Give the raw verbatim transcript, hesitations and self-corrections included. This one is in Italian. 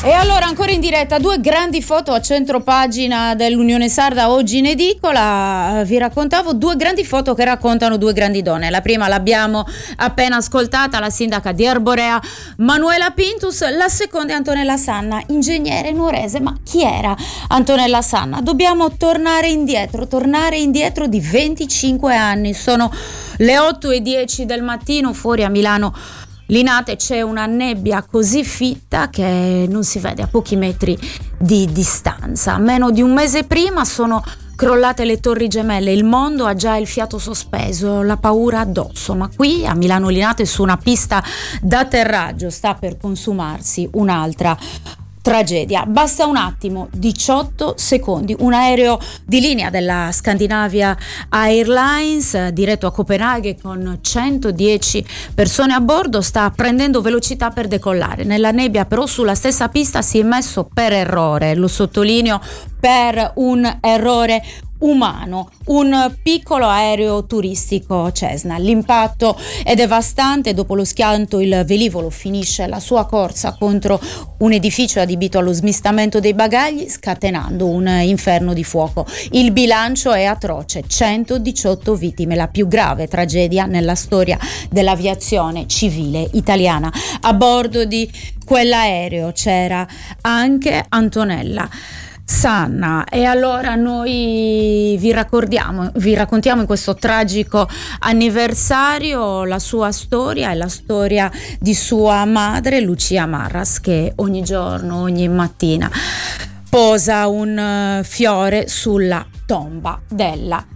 E allora ancora in diretta due grandi foto a centropagina dell'Unione Sarda oggi in edicola. Vi raccontavo due grandi foto che raccontano due grandi donne. La prima l'abbiamo appena ascoltata, la sindaca di Arborea Manuela Pintus. La seconda è Antonella Sanna, ingegnere nuorese. Ma chi era Antonella Sanna? Dobbiamo tornare indietro, tornare indietro di venticinque anni. Sono le otto e dieci del mattino, fuori a Milano Linate c'è una nebbia così fitta che non si vede a pochi metri di distanza. Meno di un mese prima sono crollate le torri gemelle, il mondo ha già il fiato sospeso, la paura addosso, ma qui a Milano Linate, su una pista d'atterraggio, sta per consumarsi un'altra tragedia. Basta un attimo, diciotto secondi, un aereo di linea della Scandinavia Airlines diretto a Copenaghen con centodieci persone a bordo sta prendendo velocità per decollare. Nella nebbia però sulla stessa pista si è messo per errore, lo sottolineo, per un errore umano, un piccolo aereo turistico Cessna. L'impatto è devastante, dopo lo schianto il velivolo finisce la sua corsa contro un edificio adibito allo smistamento dei bagagli, scatenando un inferno di fuoco. Il bilancio è atroce, centodiciotto vittime, la più grave tragedia nella storia dell'aviazione civile italiana. A bordo di quell'aereo c'era anche Antonella Sanna, e allora noi vi raccontiamo, vi raccontiamo in questo tragico anniversario la sua storia e la storia di sua madre Lucia Marras, che ogni giorno, ogni mattina posa un fiore sulla tomba della